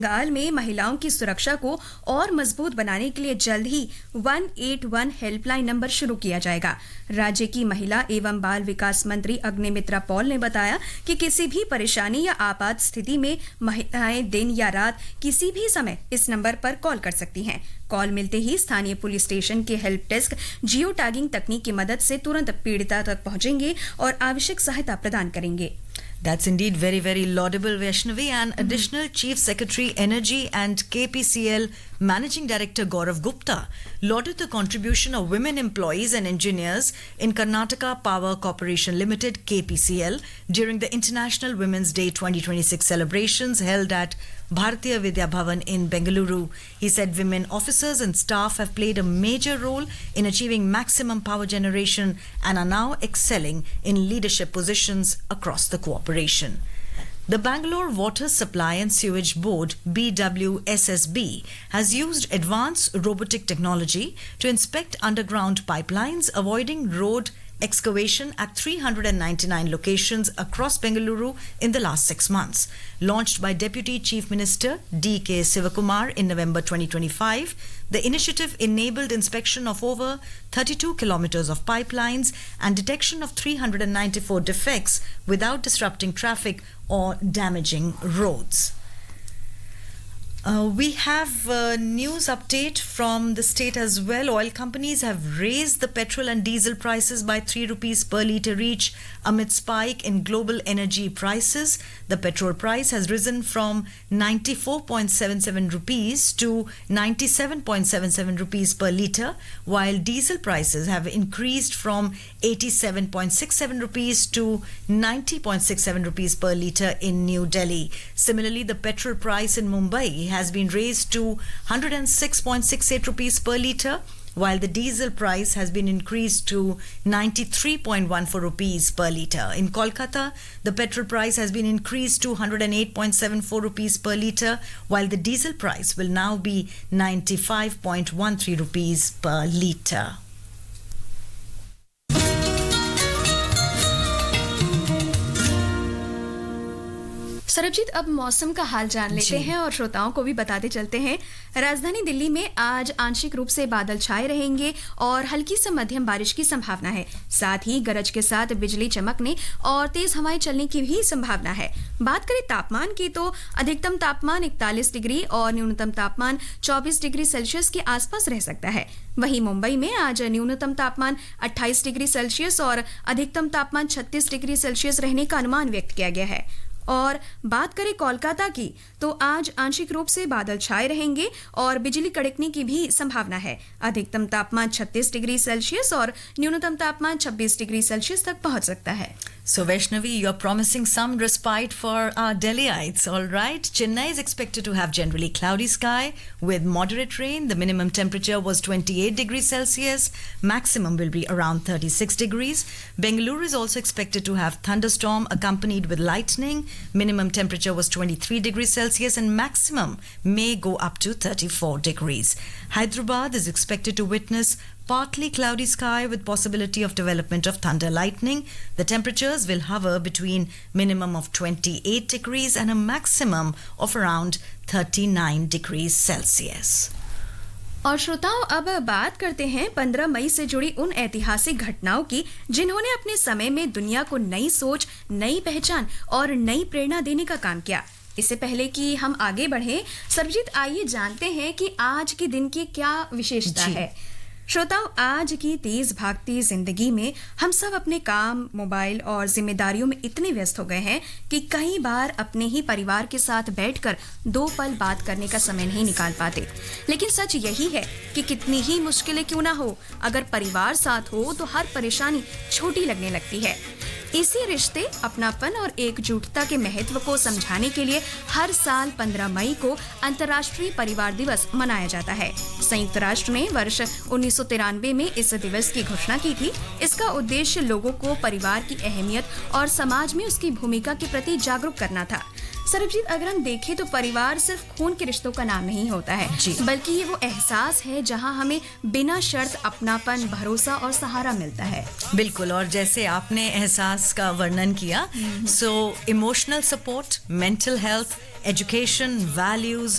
बंगाल में महिलाओं की सुरक्षा को और मजबूत बनाने के लिए जल्द ही 181 हेल्पलाइन नंबर शुरू किया जाएगा। राज्य की महिला एवं बाल विकास मंत्री अग्निमित्रा पॉल ने बताया कि किसी भी परेशानी या आपात स्थिति में महिलाएं दिन या रात किसी भी समय इस नंबर पर कॉल कर सकती हैं। कॉल मिलते ही स्थानीय पुलिस स्टेशन के हेल्प डेस्क जियो टैगिंग तकनीक की मदद से तुरंत पीड़िता तक पहुंचेंगे और आवश्यक सहायता प्रदान करेंगे। That's indeed very, very laudable, Vaishnavi. And Additional Chief Secretary Energy and KPCL Managing Director Gaurav Gupta lauded the contribution of women employees and engineers in Karnataka Power Corporation Limited KPCL during the International Women's Day 2026 celebrations held at Bharatiya Vidya Bhavan in Bengaluru. He said women officers and staff have played a major role in achieving maximum power generation and are now excelling in leadership positions across the corporation. The Bangalore Water Supply and Sewage Board BWSSB has used advanced robotic technology to inspect underground pipelines, avoiding road excavation at 399 locations across Bengaluru in the last 6 months. Launched by Deputy Chief Minister D.K. Sivakumar in November 2025, the initiative enabled inspection of over 32 kilometers of pipelines and detection of 394 defects without disrupting traffic or damaging roads. We have a news update from the state as well. Oil companies have raised the petrol and diesel prices by 3 rupees per litre each amid spike in global energy prices. The petrol price has risen from 94.77 rupees to 97.77 rupees per litre, while diesel prices have increased from 87.67 rupees to 90.67 rupees per litre in New Delhi. Similarly, the petrol price in Mumbai has been raised to 106.68 rupees per litre, while the diesel price has been increased to 93.14 rupees per litre. In Kolkata, the petrol price has been increased to 108.74 rupees per litre, while the diesel price will now be 95.13 rupees per litre. Sarabjit, अब मौसम का हाल जान लेते हैं और श्रोताओं को भी बताते चलते हैं। राजधानी दिल्ली में आज आंशिक रूप से बादल छाए रहेंगे और हल्की से मध्यम बारिश की संभावना है। साथ ही गरज के साथ बिजली चमकने और तेज हवाएं चलने की भी संभावना है। बात करें तापमान की तो अधिकतम तापमान 41 डिग्री और न्यूनतम तापमान 24 डिग्री सेल्सियस के आसपास रह सकता है। वहीं मुंबई में आज न्यूनतम तापमान 28 डिग्री सेल्सियस और अधिकतम तापमान 36 डिग्री सेल्सियस रहने का अनुमान व्यक्त किया गया है। और बात करें कोलकाता की तो आज आंशिक रूप से बादल छाए रहेंगे और बिजली कड़कने की भी संभावना है। अधिकतम तापमान 36 डिग्री सेल्सियस और न्यूनतम तापमान 26 डिग्री सेल्सियस तक पहुंच सकता है। So Vaishnavi, you're promising some respite for our Delhiites, all right? Chennai is expected to have generally cloudy sky with moderate rain. The minimum temperature was 28 degrees Celsius. Maximum will be around 36 degrees. Bengaluru is also expected to have thunderstorm accompanied with lightning. Minimum temperature was 23 degrees Celsius and maximum may go up to 34 degrees. Hyderabad is expected to witness partly cloudy sky with possibility of development of thunder lightning. The temperatures will hover between minimum of 28 degrees and a maximum of around 39 degrees Celsius. और श्रोताओं, अब बात करते हैं 15 मई से जुड़ी उन ऐतिहासिक घटनाओं की जिन्होंने अपने समय में दुनिया को नई सोच, नई पहचान और नई प्रेरणा देने का काम किया। इससे पहले कि हम आगे बढ़ें, सरबजीत, आइए जानते हैं कि आज के दिन की क्या विशेषता है। श्रोताओं, आज की तेज भागती जिंदगी में हम सब अपने काम, मोबाइल और जिम्मेदारियों में इतने व्यस्त हो गए हैं कि कई बार अपने ही परिवार के साथ बैठकर 2 पल बात करने का समय नहीं निकाल पाते। लेकिन सच यही है कि कितनी ही मुश्किलें क्यों ना हो, अगर परिवार साथ हो तो हर परेशानी छोटी लगने लगती है। इसी रिश्ते, अपनापन और एकजुटता के महत्व को समझाने के लिए हर साल 15 मई को अंतर्राष्ट्रीय परिवार दिवस मनाया जाता है। संयुक्त राष्ट्र ने वर्ष 1993 में इस दिवस की घोषणा की थी। इसका उद्देश्य लोगों को परिवार की अहमियत और समाज में उसकी भूमिका के प्रति जागरूक करना था। सरबजीत, अगर हम देखें तो परिवार सिर्फ खून के रिश्तों का नाम नहीं होता है, बल्कि ये वो एहसास है जहाँ हमें बिना शर्त अपनापन, भरोसा और सहारा मिलता है। बिल्कुल, और जैसे आपने एहसास का वर्णन किया, so emotional support, mental health, education, values,